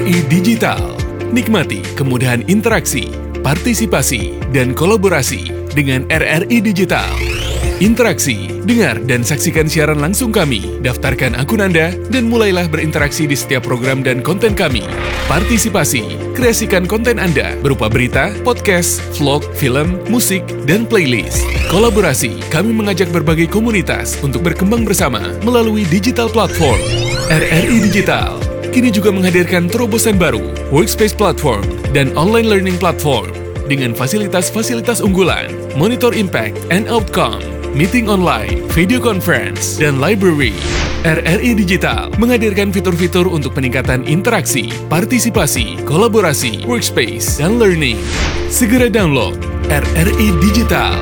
RRI Digital. Nikmati kemudahan interaksi, partisipasi, dan kolaborasi dengan RRI Digital. Interaksi, dengar dan saksikan siaran langsung kami, daftarkan akun Anda, dan mulailah berinteraksi di setiap program dan konten kami. Partisipasi, kreasikan konten Anda berupa berita, podcast, vlog, film, musik, dan playlist. Kolaborasi, kami mengajak berbagai komunitas untuk berkembang bersama melalui digital platform. RRI Digital kini juga menghadirkan terobosan baru, workspace platform, dan online learning platform dengan fasilitas-fasilitas unggulan, monitor impact and outcome, meeting online, video conference, dan library. RRI Digital menghadirkan fitur-fitur untuk peningkatan interaksi, partisipasi, kolaborasi, workspace, dan learning. Segera download RRI Digital.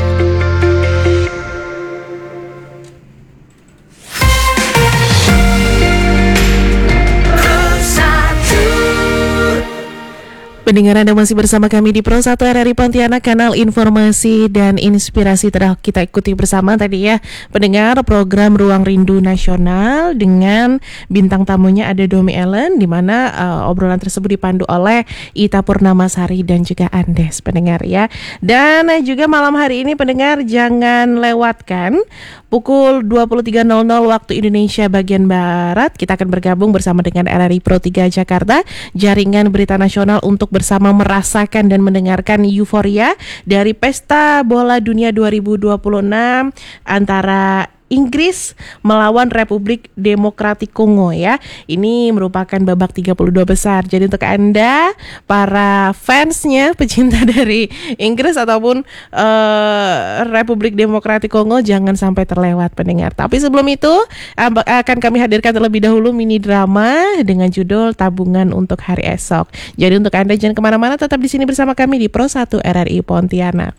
Pendengar, Anda masih bersama kami di Pro 1 RRI Pontianak, kanal informasi dan inspirasi. Telah kita ikuti bersama tadi ya, pendengar, program Ruang Rindu Nasional dengan bintang tamunya ada Domi Ellen, di mana obrolan tersebut dipandu oleh Ita Purnamasari dan juga Andes, pendengar ya. Dan juga malam hari ini pendengar jangan lewatkan pukul 23.00 waktu Indonesia bagian Barat, kita akan bergabung bersama dengan RRI Pro 3 Jakarta, jaringan berita nasional untuk bersama merasakan dan mendengarkan euforia dari Pesta Bola Dunia 2026 antara Inggris melawan Republik Demokratik Kongo ya. Ini merupakan babak 32 besar. Jadi untuk Anda para fansnya, pecinta dari Inggris ataupun Republik Demokratik Kongo, jangan sampai terlewat pendengar. Tapi sebelum itu akan kami hadirkan terlebih dahulu mini drama dengan judul Tabungan untuk Hari Esok. Jadi untuk Anda jangan kemana-mana, tetap di sini bersama kami di Pro 1 RRI Pontianak.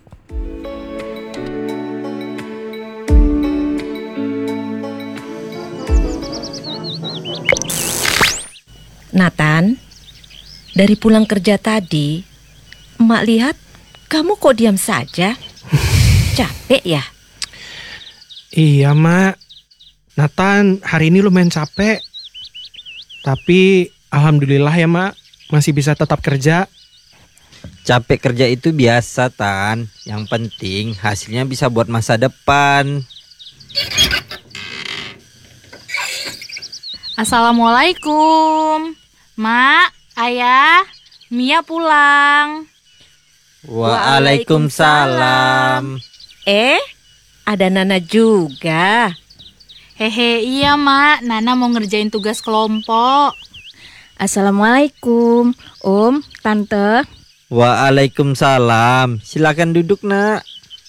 Nathan, dari pulang kerja tadi, Emak lihat kamu kok diam saja. Capek ya? Iya, Mak. Nathan, hari ini lumayan capek. Tapi alhamdulillah ya, Mak, masih bisa tetap kerja. Capek kerja itu biasa, Tan. Yang penting hasilnya bisa buat masa depan. Assalamualaikum. Mak, Ayah, Mia pulang. Waalaikumsalam. Ada Nana juga. Hehe, iya Mak, Nana mau ngerjain tugas kelompok. Assalamualaikum, Om, Tante. Waalaikumsalam. Silakan duduk, Nak.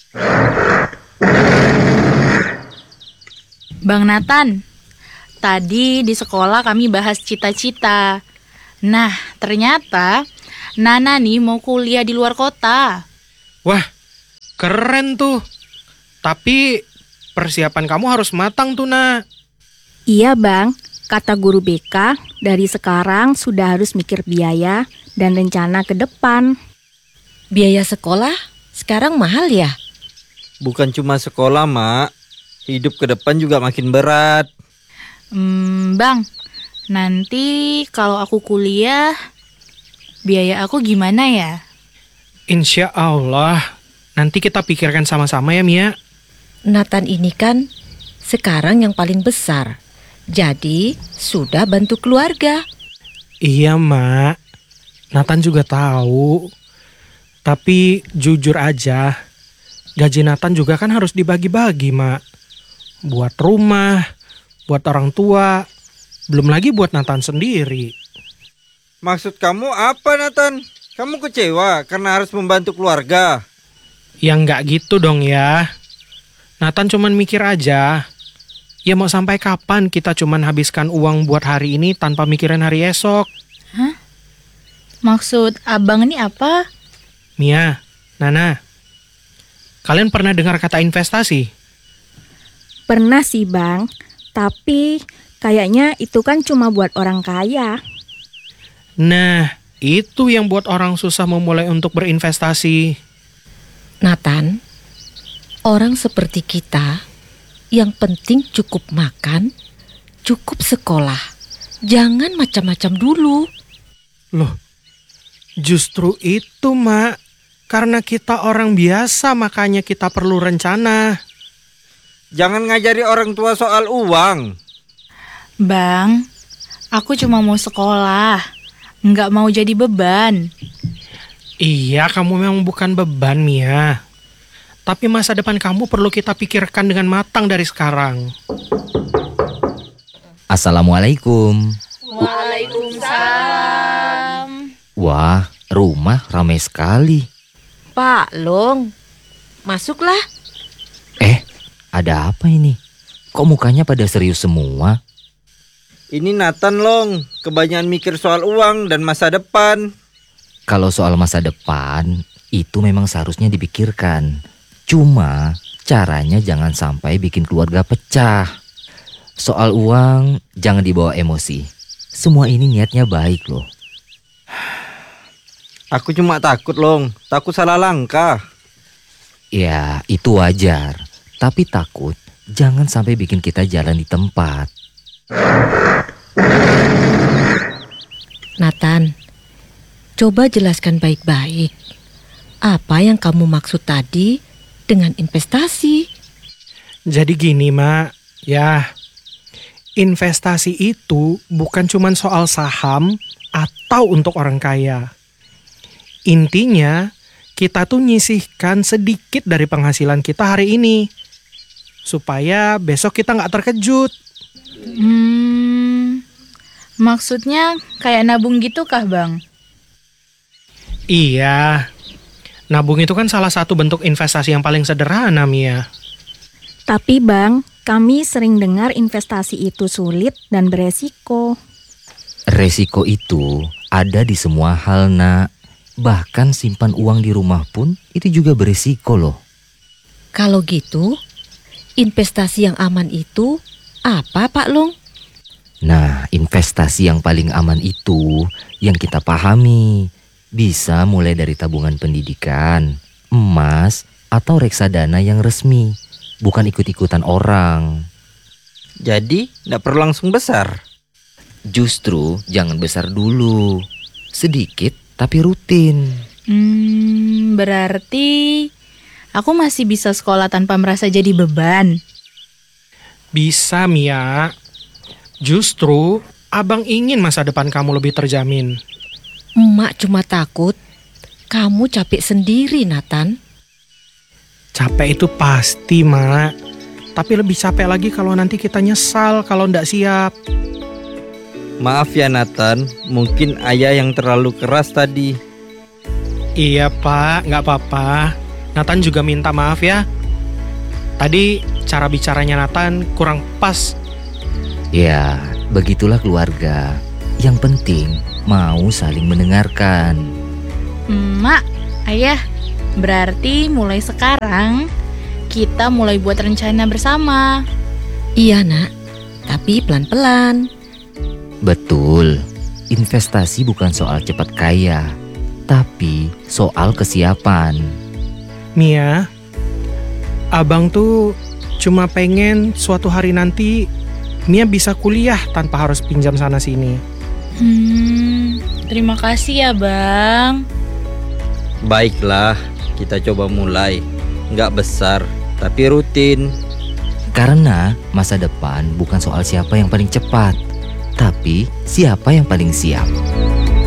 Bang Nathan, tadi di sekolah kami bahas cita-cita. Nah, ternyata Nana nih mau kuliah di luar kota. Wah, keren tuh. Tapi persiapan kamu harus matang tuh, Nak. Iya Bang, kata guru BK, dari sekarang sudah harus mikir biaya dan rencana ke depan. Biaya sekolah sekarang mahal ya? Bukan cuma sekolah, Mak. Hidup ke depan juga makin berat. Bang, nanti kalau aku kuliah, biaya aku gimana ya? Insya Allah, nanti kita pikirkan sama-sama ya, Mia. Nathan ini kan sekarang yang paling besar. Jadi sudah bantu keluarga. Iya, Mak. Nathan juga tahu. Tapi jujur aja, gaji Nathan juga kan harus dibagi-bagi, Mak. Buat rumah, buat orang tua, belum lagi buat Nathan sendiri. Maksud kamu apa, Nathan? Kamu kecewa karena harus membantu keluarga? Ya nggak gitu dong ya. Nathan cuman mikir aja. Ya mau sampai kapan kita cuman habiskan uang buat hari ini tanpa mikirin hari esok? Hah? Maksud abang ini apa? Mia, Nana, kalian pernah dengar kata investasi? Pernah sih Bang, tapi kayaknya itu kan cuma buat orang kaya. Nah, itu yang buat orang susah memulai untuk berinvestasi. Nathan, orang seperti kita yang penting cukup makan, cukup sekolah. Jangan macam-macam dulu. Loh, justru itu, Mak. Karena kita orang biasa, makanya kita perlu rencana. Jangan ngajari orang tua soal uang. Bang, aku cuma mau sekolah, nggak mau jadi beban. Iya, kamu memang bukan beban, Mia. Tapi masa depan kamu perlu kita pikirkan dengan matang dari sekarang. Assalamualaikum. Waalaikumsalam. Wah, rumah ramai sekali. Pak Long, masuklah. Ada apa ini? Kok mukanya pada serius semua? Ini Nathan, Long. Kebanyakan mikir soal uang dan masa depan. Kalau soal masa depan, itu memang seharusnya dipikirkan. Cuma, caranya jangan sampai bikin keluarga pecah. Soal uang, jangan dibawa emosi. Semua ini niatnya baik loh. Aku cuma takut, Long. Takut salah langkah. Ya, itu wajar. Tapi takut, jangan sampai bikin kita jalan di tempat. Nathan, coba jelaskan baik-baik. Apa yang kamu maksud tadi dengan investasi? Jadi gini, Mak. Ya, investasi itu bukan cuma soal saham atau untuk orang kaya. Intinya, kita tuh nyisihkan sedikit dari penghasilan kita hari ini. Supaya besok kita nggak terkejut. Maksudnya kayak nabung gitu kah, Bang? Iya, nabung itu kan salah satu bentuk investasi yang paling sederhana, Mia. Tapi Bang, kami sering dengar investasi itu sulit dan beresiko. Resiko itu ada di semua hal, Nak. Bahkan simpan uang di rumah pun itu juga beresiko loh. Kalau gitu, investasi yang aman itu apa, Pak Long? Nah, investasi yang paling aman itu yang kita pahami. Bisa mulai dari tabungan pendidikan, emas, atau reksadana yang resmi. Bukan ikut-ikutan orang. Jadi, nggak perlu langsung besar. Justru jangan besar dulu. Sedikit tapi rutin. Berarti aku masih bisa sekolah tanpa merasa jadi beban. Bisa, Mia. Justru, Abang ingin masa depan kamu lebih terjamin. Emak cuma takut kamu capek sendiri, Nathan. Capek itu pasti, Mak. Tapi lebih capek lagi kalau nanti kita nyesal kalau ndak siap. Maaf ya, Nathan. Mungkin ayah yang terlalu keras tadi. Iya, Pak. Nggak apa-apa. Nathan juga minta maaf ya. Tadi cara bicaranya Nathan kurang pas. Ya, begitulah keluarga. Yang penting mau saling mendengarkan. Mak, ayah, berarti mulai sekarang kita mulai buat rencana bersama. Iya, Nak. Tapi pelan-pelan. Betul, investasi bukan soal cepat kaya, tapi soal kesiapan. Mia, Abang tuh cuma pengen suatu hari nanti Mia bisa kuliah tanpa harus pinjam sana-sini. Terima kasih ya, Bang. Baiklah, kita coba mulai. Nggak besar, tapi rutin. Karena masa depan bukan soal siapa yang paling cepat, tapi siapa yang paling siap.